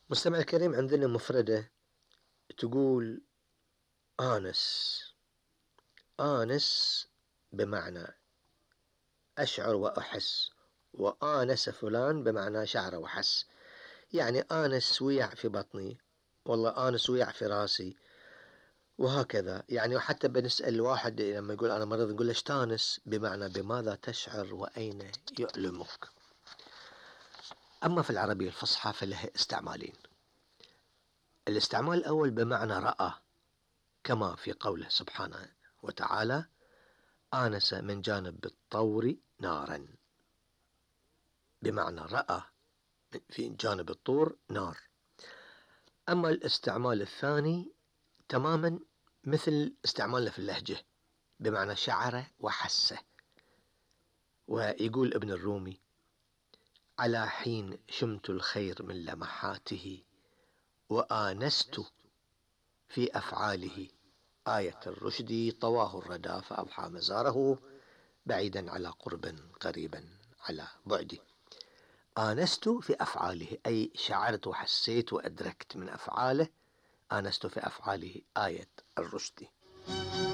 مستمع الكريم، عندنا مفردة تقول آنس. آنس بمعنى أشعر وأحس، وآنس فلان بمعنى شعر وحس. يعني آنس ويع في بطني، والله آنس ويع في راسي، وهكذا. يعني حتى بنسأل الواحد لما يقول أنا مريض نقول له ايش تانس، بمعنى بماذا تشعر وأين يؤلمك. أما في العربية الفصحى فلها استعمالين. الاستعمال الأول بمعنى رأى، كما في قوله سبحانه وتعالى آنس من جانب الطور نارا، بمعنى رأى في جانب الطور نار. أما الاستعمال الثاني تماما مثل استعمالنا في اللهجة، بمعنى شعر وحسه. ويقول ابن الرومي على حين شمت الخير من لمحاته، وآنست في أفعاله آية الرشد طواه الردى فأضحى مزاره، بعيدا على قرب قريبا على بعد. آنست في أفعاله أي شعرت وحسيت وأدركت من أفعاله. آنست في أفعاله آية الرشد.